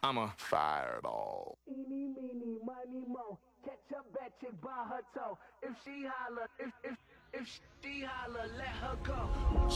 I'm a fireball. Eeny, meeny, miny, mo. Catch a bad chick by her toe. If she holler, if she holler, let her go.